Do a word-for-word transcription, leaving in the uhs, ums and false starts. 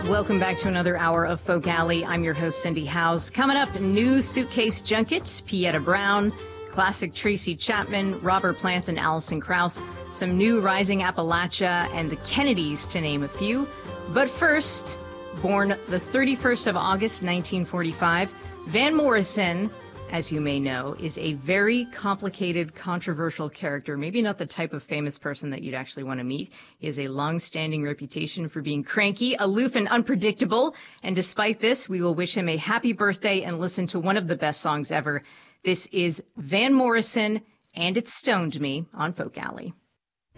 Welcome back to another hour of Folk Alley. I'm your host, Cindy Howes. Coming up, new Suitcase Junkets, Pieta Brown, classic Tracy Chapman, Robert Plant, and Alison Krauss, some new Rising Appalachia, and the Kennedys, to name a few. But first, born the thirty-first of August, nineteen forty-five, Van Morrison, as you may know, is a very complicated, controversial character. Maybe not the type of famous person that you'd actually want to meet. He has a long-standing reputation for being cranky, aloof, and unpredictable. And despite this, we will wish him a happy birthday and listen to one of the best songs ever. This is Van Morrison, and It Stoned Me on Folk Alley.